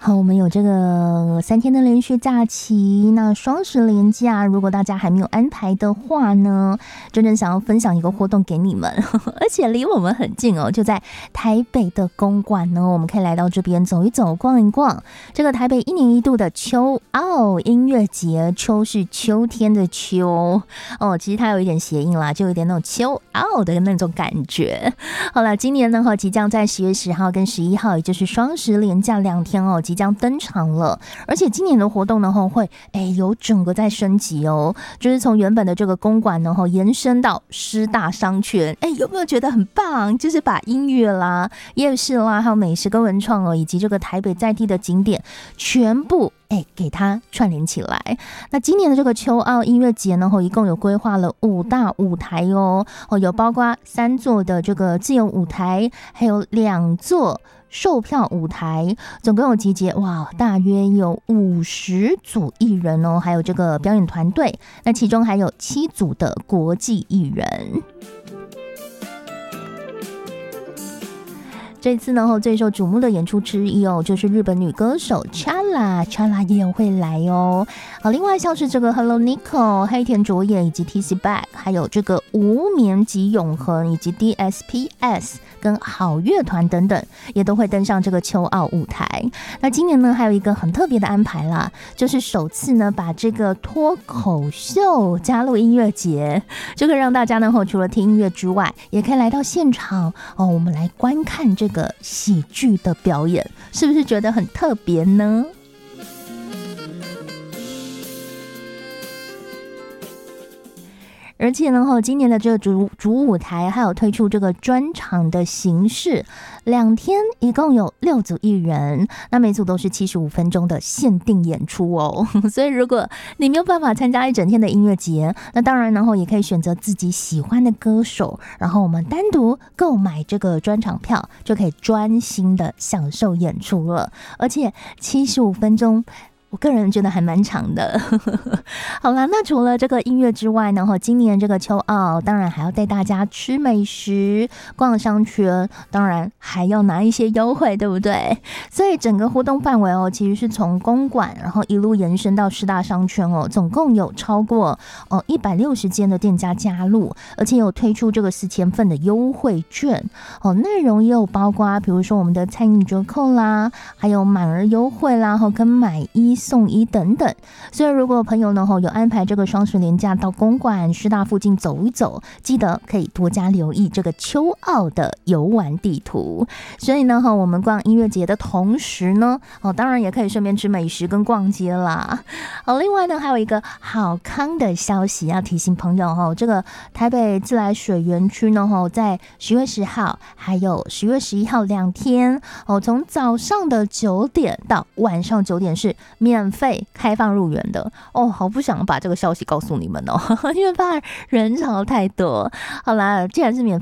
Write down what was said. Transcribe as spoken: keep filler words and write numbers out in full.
好，我们有这个三天的连续假期，那双十连假，如果大家还没有安排的话呢，真正想要分享一个活动给你们，而且离我们很近哦，就在台北的公馆呢，我们可以来到这边走一走、逛一逛。这个台北一年一度的秋奥音乐节，秋是秋天的秋哦，其实它有一点谐音啦，就有点那种秋奥的那种感觉。好了，今年呢哈，即将在十月十号跟十一号，也就是双十连假两天哦，即将登场了。而且今年的活动呢哈，会哎有整个在升级哦，就是从原本的这个公馆呢哈，延伸到师大商圈。哎，有没有觉得很棒？就是把音乐啦、夜市啦，还有美食跟文创哦，以及这个台北在地的景点，全部哎，给它串联起来。那今年的这个秋奥音乐节呢，一共有规划了五大舞台哦，哦，有包括三座的这个自由舞台，还有两座售票舞台，总共有集结哇，大约有五十组艺人哦，还有这个表演团队，那其中还有七组的国际艺人。这次呢，最受瞩目的演出之一哦，就是日本女歌手 Chala，Chala 也有会来哦。好，另外像是这个 Hello Nico、黑田卓也以及 T C Back， 还有这个无眠及永恒以及 D S P S 跟好乐团等等，也都会登上这个秋奥舞台。那今年呢，还有一个很特别的安排啦，就是首次呢把这个脱口秀加入音乐节，这个让大家呢除了听音乐之外，也可以来到现场哦，我们来观看这个个喜剧的表演，是不是觉得很特别呢？而且呢，今年的这个主主舞台还有推出这个专场的形式，两天一共有六组艺人，那每组都是七十五分钟的限定演出哦。所以如果你没有办法参加一整天的音乐节，那当然然后也可以选择自己喜欢的歌手，然后我们单独购买这个专场票，就可以专心的享受演出了。而且七十五分钟。我个人觉得还蛮长的。好啦，那除了这个音乐之外呢，今年这个秋奥当然还要带大家吃美食、逛商圈，当然还要拿一些优惠，对不对？所以整个活动范围哦，其实是从公馆，然后一路延伸到师大商圈哦，总共有超过哦一百六十间的店家加入，而且有推出这个四千份的优惠券哦，内容也有包括比如说我们的餐饮折扣啦，还有满额优惠啦，和跟买一送一等等。所以如果朋友呢有安排这个双十连假到公馆师大附近走一走，记得可以多加留意这个秋奥的游玩地图。所以呢我们逛音乐节的同时呢，哦，当然也可以顺便吃美食跟逛街啦。好，另外呢还有一个好康的消息要提醒朋友哦，这个台北自来水园区呢在十月十号还有十月十一号两天哦，从早上的九点到晚上九点是免费开放入园的哦，好不想把这个消息告诉你们哦，因为怕人潮太多。好啦，既然是免费